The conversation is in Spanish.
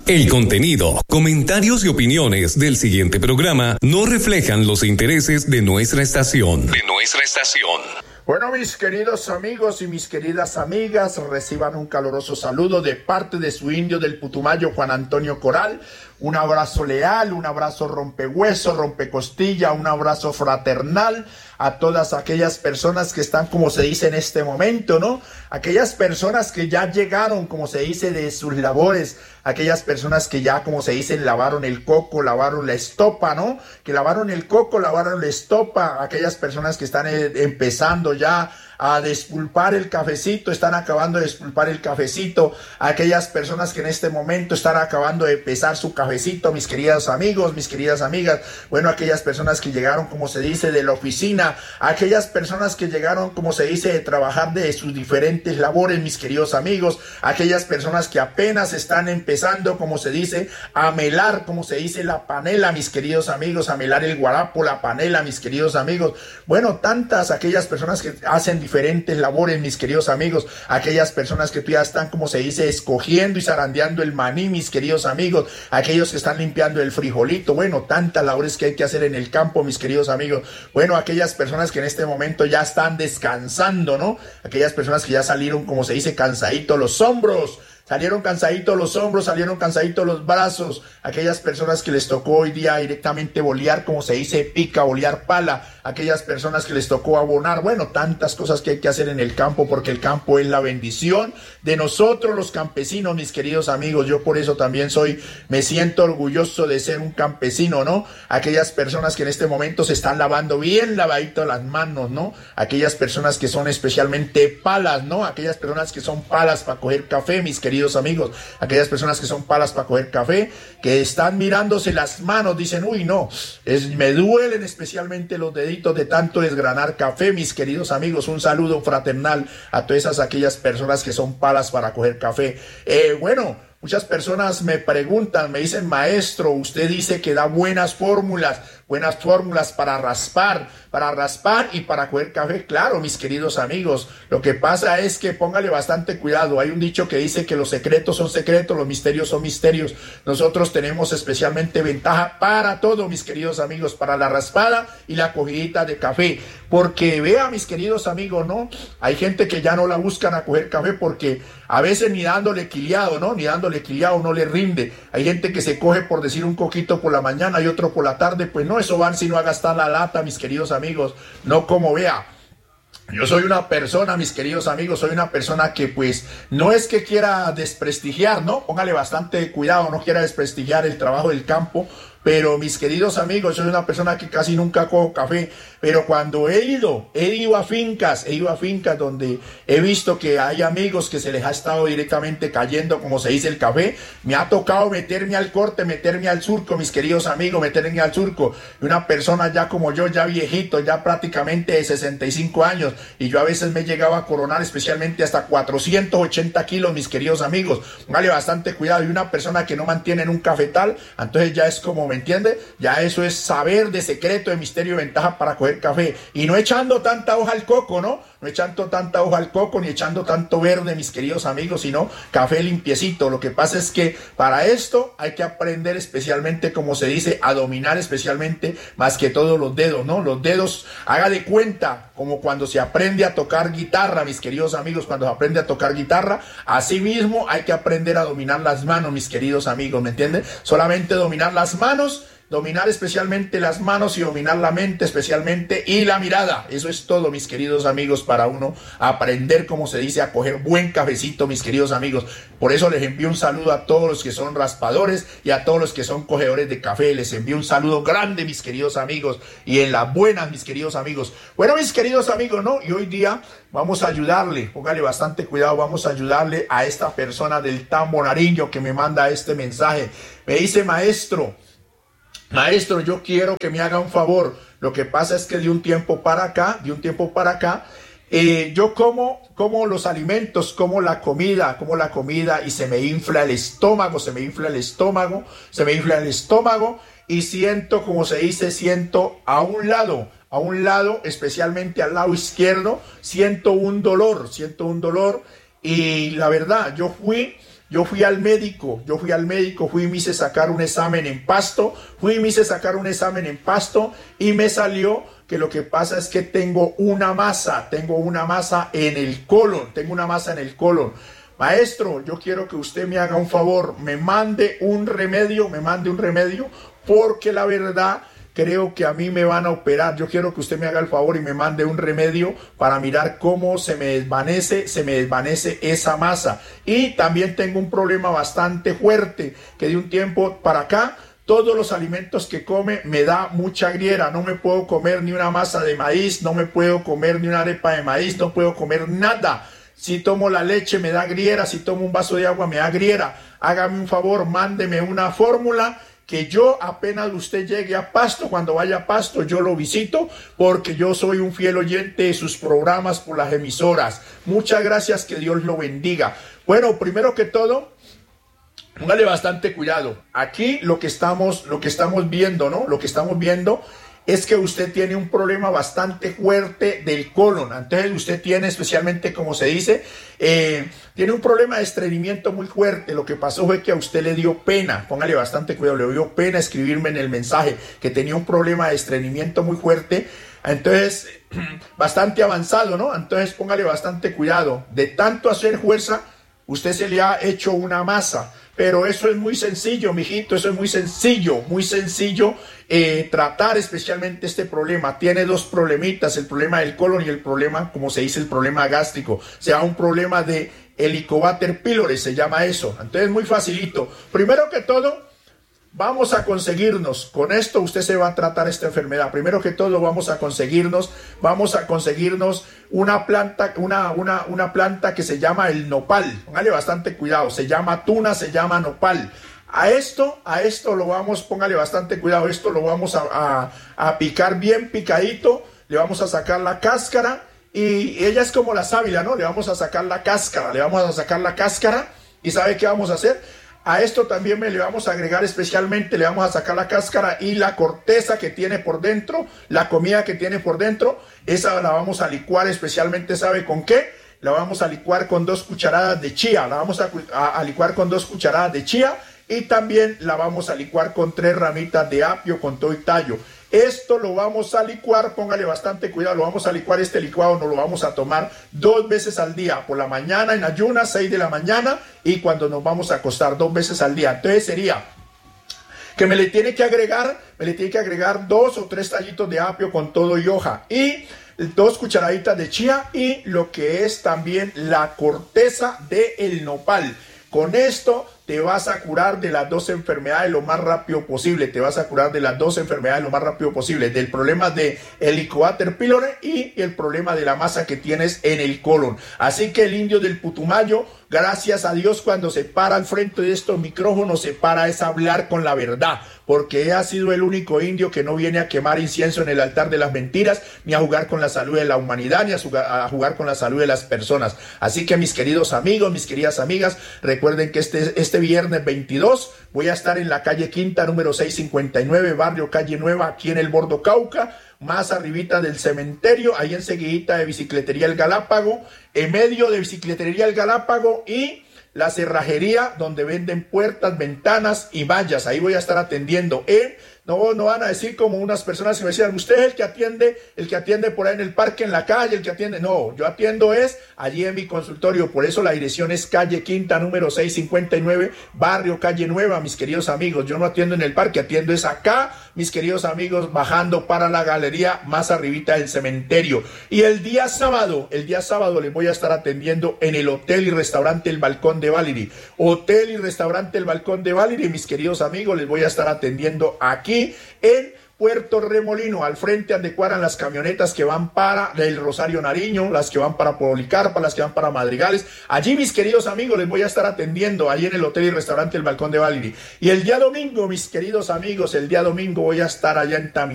El contenido, comentarios y opiniones del siguiente programa no reflejan los intereses de nuestra estación. Bueno, mis queridos amigos y mis queridas amigas, reciban un caluroso saludo de parte de su indio del Putumayo, Juan Antonio Coral. Un abrazo leal, un abrazo rompehueso, rompecostilla, un abrazo fraternal a todas aquellas personas que están, como se dice en este momento, ¿no? Aquellas personas que ya llegaron, como se dice, de sus labores, aquellas personas que ya, como se dice, lavaron el coco, lavaron la estopa, ¿no? Que lavaron el coco, lavaron la estopa, aquellas personas que están empezando ya a despulpar el cafecito, están acabando de despulpar el cafecito, aquellas personas que en este momento están acabando de pesar su cafecito, mis queridos amigos, mis queridas amigas, bueno, aquellas personas que llegaron, como se dice, de la oficina, aquellas personas que llegaron, como se dice, de trabajar de sus diferentes labores, mis queridos amigos, aquellas personas que apenas están empezando, como se dice, a melar, como se dice, la panela, mis queridos amigos, a melar el guarapo, la panela, mis queridos amigos, bueno, tantas aquellas personas que hacen diferentes labores, mis queridos amigos, aquellas personas que ya están, como se dice, escogiendo y zarandeando el maní, mis queridos amigos, aquellos que están limpiando el frijolito, bueno, tantas labores que hay que hacer en el campo, mis queridos amigos, bueno, aquellas personas que en este momento ya están descansando, ¿no? Aquellas personas que ya salieron, como se dice, cansaditos los hombros, salieron cansaditos los hombros, salieron cansaditos los brazos, aquellas personas que les tocó hoy día directamente bolear, como se dice, pica, bolear pala, aquellas personas que les tocó abonar, bueno, tantas cosas que hay que hacer en el campo, porque el campo es la bendición de nosotros los campesinos, mis queridos amigos, yo por eso también me siento orgulloso de ser un campesino, ¿no? Aquellas personas que en este momento se están lavando bien lavadito las manos, ¿no? Aquellas personas que son especialmente palas, ¿no? Aquellas personas que son palas para coger café, mis queridos amigos, aquellas personas que son palas para coger café, que están mirándose las manos, dicen, uy, no, me duelen especialmente los deditos de tanto desgranar café, mis queridos amigos, un saludo fraternal a todas aquellas personas que son palas para coger café. Bueno, muchas personas me preguntan, me dicen, maestro, usted dice que da buenas fórmulas para raspar y para coger café. Claro, mis queridos amigos, lo que pasa es que póngale bastante cuidado. Hay un dicho que dice que los secretos son secretos, los misterios son misterios. Nosotros tenemos especialmente ventaja para todo, mis queridos amigos, para la raspada y la cogidita de café. Porque vea, mis queridos amigos, ¿no? Hay gente que ya no la buscan a coger café porque a veces ni dándole quiliado, ¿no? Ni dándole quiliado no le rinde. Hay gente que se coge, por decir, un coquito por la mañana y otro por la tarde, pues no, eso van sino a gastar la lata, mis queridos amigos, no como vea. Yo soy una persona, mis queridos amigos, soy una persona que pues no es que quiera desprestigiar, ¿no? Póngale bastante cuidado, no quiera desprestigiar el trabajo del campo, pero mis queridos amigos, soy una persona que casi nunca cojo café, pero cuando he ido a fincas donde he visto que hay amigos que se les ha estado directamente cayendo, como se dice, el café, me ha tocado meterme al corte, meterme al surco, mis queridos amigos, meterme al surco, y una persona ya como yo, ya viejito, ya prácticamente de 65 años, y yo a veces me llegaba a coronar especialmente hasta 480 kilos, mis queridos amigos, vale bastante cuidado, y una persona que no mantiene en un cafetal, entonces ya es como, ¿me entiende? Ya eso es saber de secreto, de misterio y ventaja para coger café, y no echando tanta hoja al coco, ¿no? No echando tanta hoja al coco, ni echando tanto verde, mis queridos amigos, sino café limpiecito. Lo que pasa es que para esto hay que aprender especialmente, como se dice, a dominar especialmente más que todo los dedos, ¿no? Los dedos, haga de cuenta, como cuando se aprende a tocar guitarra, mis queridos amigos, cuando se aprende a tocar guitarra, así mismo hay que aprender a dominar las manos, mis queridos amigos, ¿me entienden? Solamente dominar las manos, dominar especialmente las manos y dominar la mente especialmente y la mirada. Eso es todo, mis queridos amigos, para uno aprender, como se dice, a coger buen cafecito, mis queridos amigos. Por eso les envío un saludo a todos los que son raspadores y a todos los que son cogedores de café. Les envío un saludo grande, mis queridos amigos, y en las buenas, mis queridos amigos. Bueno, mis queridos amigos, ¿no? Y hoy día vamos a ayudarle, póngale bastante cuidado, vamos a ayudarle a esta persona del Tambo Nariño que me manda este mensaje. Me dice, maestro, yo quiero que me haga un favor. Lo que pasa es que de un tiempo para acá, yo como los alimentos, como la comida y se me infla el estómago, y siento, como se dice, siento a un lado, especialmente al lado izquierdo, siento un dolor, y la verdad, yo fui Yo fui al médico, fui y me hice sacar un examen en Pasto, y me salió que lo que pasa es que tengo una masa en el colon, Maestro, yo quiero que usted me haga un favor, me mande un remedio, porque la verdad creo que a mí me van a operar. Yo quiero que usted me haga el favor y me mande un remedio para mirar cómo se me desvanece esa masa. Y también tengo un problema bastante fuerte, que de un tiempo para acá, todos los alimentos que come me da mucha griera. No me puedo comer ni una masa de maíz, no me puedo comer ni una arepa de maíz, no puedo comer nada. Si tomo la leche me da griera, si tomo un vaso de agua me da griera. Hágame un favor, mándeme una fórmula que yo apenas usted llegue a Pasto, cuando vaya a Pasto yo lo visito, porque yo soy un fiel oyente de sus programas por las emisoras. Muchas gracias, que Dios lo bendiga. Bueno, primero que todo, póngale bastante cuidado. Aquí lo que estamos viendo, ¿no? Lo que estamos viendo es que usted tiene un problema bastante fuerte del colon. Entonces usted tiene, especialmente como se dice, tiene un problema de estreñimiento muy fuerte. Lo que pasó fue que a usted le dio pena, póngale bastante cuidado, le dio pena escribirme en el mensaje que tenía un problema de estreñimiento muy fuerte. Entonces, bastante avanzado, ¿no? Entonces póngale bastante cuidado. De tanto hacer fuerza, usted se le ha hecho una masa. Pero eso es muy sencillo, mijito, eso es muy sencillo tratar especialmente este problema. Tiene dos problemitas, el problema del colon y el problema, como se dice, el problema gástrico. O sea, un problema de Helicobacter pylori, se llama eso. Entonces, muy facilito. Primero que todo, vamos a conseguirnos, con esto usted se va a tratar esta enfermedad. Primero que todo vamos a conseguirnos una planta, una planta que se llama el nopal. Póngale bastante cuidado, se llama tuna, se llama nopal. A esto lo vamos, póngale bastante cuidado, esto lo vamos a picar bien picadito, le vamos a sacar la cáscara, y ella es como la sábila, ¿no? Le vamos a sacar la cáscara, y ¿sabe qué vamos a hacer? A esto también le vamos a agregar especialmente, le vamos a sacar la cáscara y la corteza que tiene por dentro, la comida que tiene por dentro, esa la vamos a licuar especialmente, ¿sabe con qué? La vamos a licuar con 2 cucharadas de chía, y también la vamos a licuar con 3 ramitas de apio con todo y tallo. Esto lo vamos a licuar, póngale bastante cuidado, lo vamos a licuar, este licuado nos lo vamos a tomar 2 veces al día, por la mañana en ayunas, 6 de la mañana, y cuando nos vamos a acostar 2 veces al día. Entonces sería que me le tiene que agregar 2 o 3 tallitos de apio con todo y hoja, y 2 cucharaditas de chía, y lo que es también la corteza del nopal. Con esto te vas a curar de las 2 enfermedades lo más rápido posible. Del problema de Helicobacter pylori y el problema de la masa que tienes en el colon. Así que el indio del Putumayo, gracias a Dios, cuando se para al frente de estos micrófonos, se para es hablar con la verdad. Porque ha sido el único indio que no viene a quemar incienso en el altar de las mentiras, ni a jugar con la salud de la humanidad, ni a jugar con la salud de las personas. Así que, mis queridos amigos, mis queridas amigas, recuerden que este viernes 22 voy a estar en la calle Quinta, número 659, barrio Calle Nueva, aquí en el Bordo Cauca, más arribita del cementerio, ahí enseguidita de Bicicletería El Galápago, en medio de Bicicletería El Galápago y la cerrajería donde venden puertas, ventanas y vallas. Ahí voy a estar atendiendo. No van a decir como unas personas que me decían, usted es el que atiende por ahí en el parque, en la calle, el que atiende. No, yo atiendo es allí en mi consultorio. Por eso la dirección es calle Quinta, número 659, barrio Calle Nueva, mis queridos amigos. Yo no atiendo en el parque, atiendo es acá, mis queridos amigos, bajando para la galería más arribita del cementerio. Y el día sábado les voy a estar atendiendo en el Hotel y Restaurante El Balcón de Valery. Hotel y Restaurante El Balcón de Valery, mis queridos amigos, les voy a estar atendiendo aquí en Puerto Remolino, al frente donde cuadran las camionetas que van para el Rosario Nariño, las que van para Policarpa, las que van para Madrigales. Allí, mis queridos amigos, les voy a estar atendiendo, allí en el Hotel y Restaurante El Balcón de Valery. Y el día domingo, mis queridos amigos, voy a estar allá en Tamil.